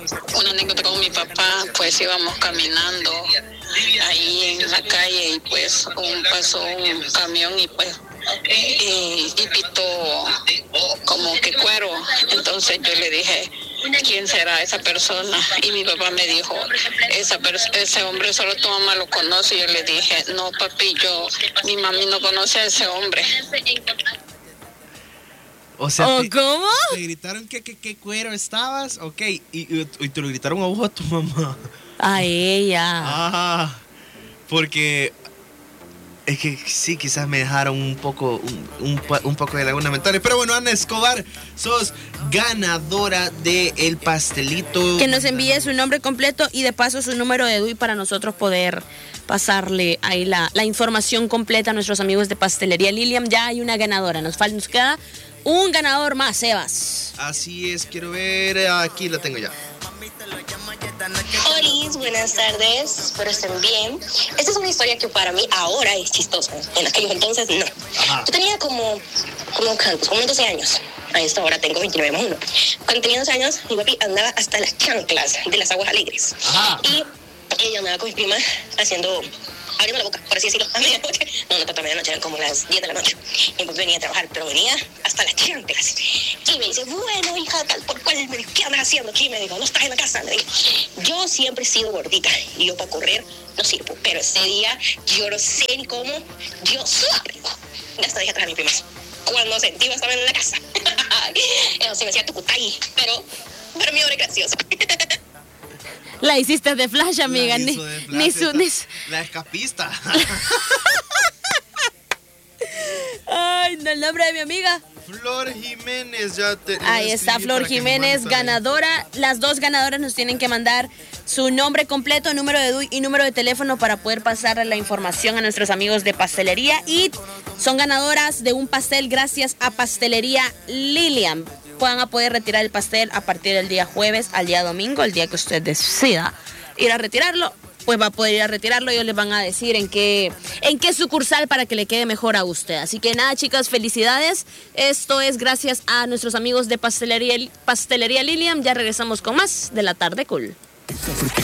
una anécdota con mi papá. Pues íbamos caminando ahí en la calle y pues pasó un camión y pues y pitó como que cuero. Entonces yo le dije, ¿quién será esa persona? Y mi papá me dijo, ese hombre solo tu mamá lo conoce. Y yo le dije, no papi, mi mami no conoce a ese hombre. O sea, ¿cómo? ¿Te gritaron qué cuero estabas? Ok, y te lo gritaron a vos, a tu mamá. A ella. Ah, porque es que sí, quizás me dejaron un poco de laguna mental. Pero bueno, Ana Escobar, sos ganadora de el pastelito. Que nos envíe su nombre completo y de paso su número de DUI para nosotros poder pasarle ahí la información completa a nuestros amigos de Pastelería Lilian. Ya hay una ganadora, nos queda un ganador más, Sebas. Así es, quiero ver, aquí lo tengo ya. Hola, buenas tardes, espero estén bien. Esta es una historia que para mí ahora es chistosa. En aquellos entonces no. Ajá. Yo tenía como 12 años. A esta hora tengo 29 más uno. Cuando tenía 12 años, mi papi andaba hasta las chanclas de las aguas alegres. Ajá. Y ella andaba con mi prima abriendo la boca, por así decirlo, a medianoche. No tanto a medianoche, eran como las 10 de la noche. Y pues venía a trabajar, pero venía hasta las chanclas. Y me dice, bueno, hija, tal por cual. Me dijo, ¿qué andas haciendo aquí? Me dijo, no estás en la casa. Me dijo, yo siempre he sido gordita y yo para correr no sirvo. Pero ese día, yo no sé ni cómo, yo suave. Y hasta dejé atrás a mi prima. Cuando sentí estaba en la casa. Eso sí me hacía tucutay, pero mi obra es graciosa. La hiciste de flash, amiga. La escapista. Ay, no, el nombre de mi amiga. Flor Jiménez, ahí está, Flor Jiménez, ganadora. Las dos ganadoras nos tienen que mandar su nombre completo, número de DUI y número de teléfono para poder pasar la información a nuestros amigos de Pastelería. Y son ganadoras de un pastel gracias a Pastelería Lilian. Van a poder retirar el pastel a partir del día jueves al día domingo, el día que usted decida ir a retirarlo, pues va a poder ir a retirarlo. Ellos les van a decir en qué sucursal para que le quede mejor a usted. Así que nada, chicas, felicidades. Esto es gracias a nuestros amigos de Pastelería Lilian. Ya regresamos con más de La Tarde Cool.